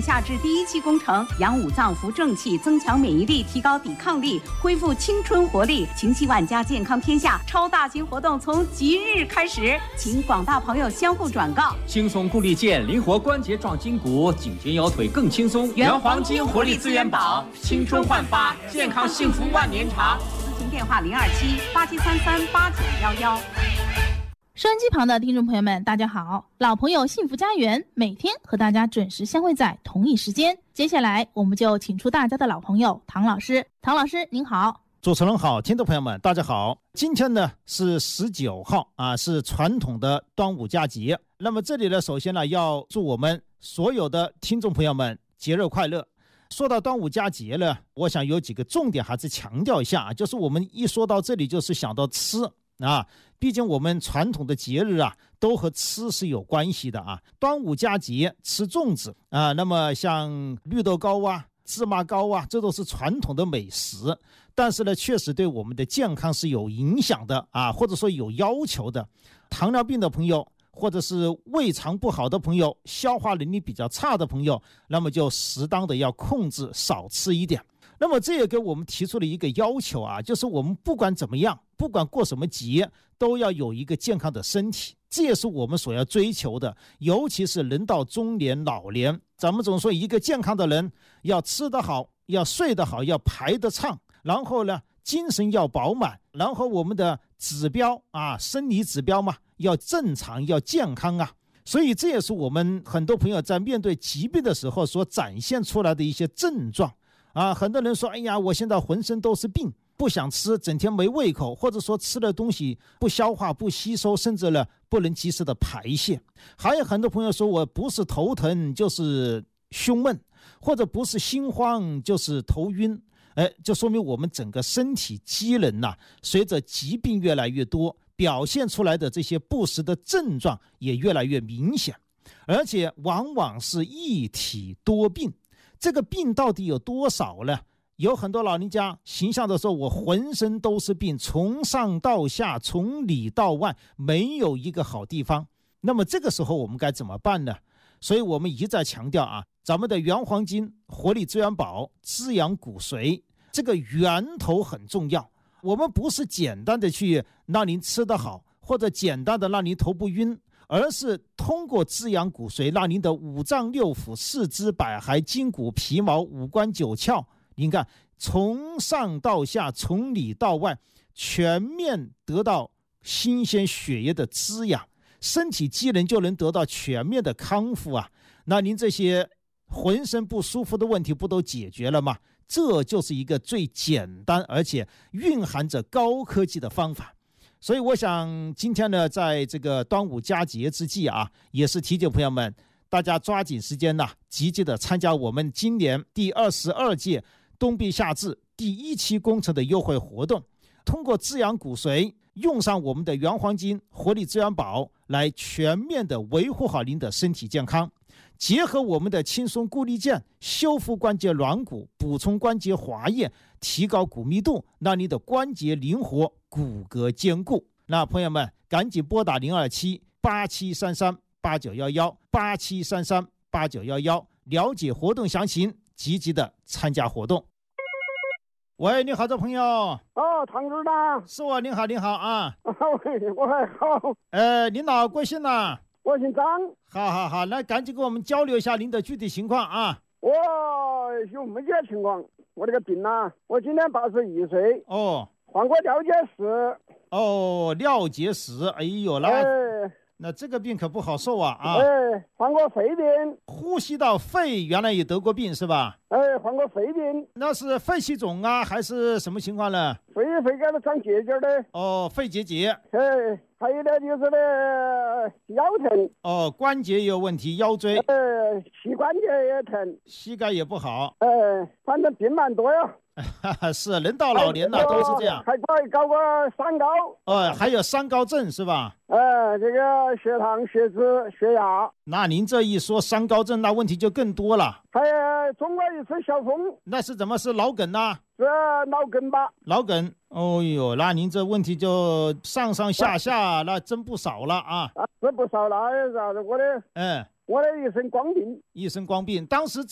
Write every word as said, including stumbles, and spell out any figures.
夏至第一期工程，养五脏扶正气，增强免疫力，提高抵抗力，恢复青春活力。情系万家，健康天下超大型活动从即日开始，请广大朋友相互转告。 轻松固力健，灵活关节壮筋骨，颈肩腰腿更轻松。 原黄金活力资源宝， 青春焕发，健康幸福万年长。 咨询电话零二七八七三三八九幺幺。 收音机旁的听众朋友们，大家好！老朋友幸福家园每天和大家准时相会在同一时间。接下来我们就请出大家的老朋友唐老师。唐老师您好。 主持人好，听众朋友们大家好。今天呢是十九号啊，是传统的端午佳节。那么这里呢，首先呢要祝我们所有的听众朋友们节日快乐。说到端午佳节呢，我想有几个重点还是强调一下，就是我们一说到这里就是想到吃啊，毕竟我们传统的节日啊都和吃是有关系的啊。端午佳节吃粽子啊，那么像绿豆糕啊、芝麻糕啊，这都是传统的美食，但是呢确实对我们的健康是有影响的啊，或者说有要求的。糖尿病的朋友，或者是胃肠不好的朋友，消化能力比较差的朋友，那么就适当的要控制少吃一点。那么这也给我们提出了一个要求啊，就是我们不管怎么样，不管过什么节，都要有一个健康的身体，这也是我们所要追求的。尤其是人到中年老年，咱们总说一个健康的人要吃得好，要睡得好，要排得畅，然后呢精神要饱满，然后我们的指标啊，生理指标嘛要正常，要健康啊。所以这也是我们很多朋友在面对疾病的时候所展现出来的一些症状啊。很多人说，哎呀，我现在浑身都是病，不想吃，整天没胃口，或者说吃的东西不消化不吸收，甚至呢不能及时的排泄。还有很多朋友说，我不是头疼就是胸闷，或者不是心慌就是头晕，哎，就说明我们整个身体机能呐、啊，随着疾病越来越多，表现出来的这些不实的症状也越来越明显，而且往往是一体多病。这个病到底有多少呢？有很多老人家形象的说，我浑身都是病，从上到下，从里到外，没有一个好地方。那么这个时候我们该怎么办呢？所以我们一再强调啊，咱们的原黄金活力资源宝滋养骨髓，这个源头很重要。我们不是简单的去让您吃得好，或者简单的让您头不晕，而是通过滋养骨髓，让您的五脏六腑、四肢百骸、筋骨皮毛、五官九窍，您看从上到下，从里到外，全面得到新鲜血液的滋养，身体机能就能得到全面的康复啊。那您这些浑身不舒服的问题不都解决了吗？这就是一个最简单而且蕴含着高科技的方法。所以我想今天呢，在这个端午佳节之际啊，也是提醒朋友们，大家抓紧时间呢、啊，积极的参加我们今年第二十二届冬病夏治第一期工程的优惠活动，通过滋养骨髓，用上我们的原黄金活力资源宝，来全面的维护好您的身体健康。结合我们的轻松固力健，修复关节软骨，补充关节滑液，提高骨密度，让你的关节灵活，骨骼坚固。那朋友们赶紧拨打零二七八七三三八九一一八七三三八九一一，了解活动详情，积极的参加活动。喂，你好，这朋友。 哦，唐组长。 是我，您好，您好啊。 我还好。 呃，您老贵姓呢？ 我姓张。 好好好，来赶紧跟我们交流一下您的具体情况啊。 我有目前情况，我这个病啊，我今年八十一岁。 哦。 患过尿结石。 哦，尿结石，哎呦，那、 哎、 那这个病可不好受啊啊！ 哎，患过肺病。 呼吸道肺原来也得过病是吧？ 哎，患过肺病。 那是肺气肿啊，还是什么情况呢？ 肺肺盖子长结节的。 哦，肺结节。 哎，还有呢就是呢腰疼。 哦，关节也有问题，腰椎。 哎，膝关节也疼。 膝盖也不好。 哎，反正病蛮多呀。 是人到老年了、哎、都是这样， 还搞搞个三高， 呃，还有三高症是吧？ 呃，这个血糖、血脂、血压。那您这一说三高症，那问题就更多了。 还有中过一次小风， 那是怎么是脑梗呐？ 是脑梗吧？ 脑梗，哦呦，那您这问题就上上下下那真不少了啊！ 啊，这不少了，啥子？我的， 嗯， 我的一身光病， 一身光病，当时。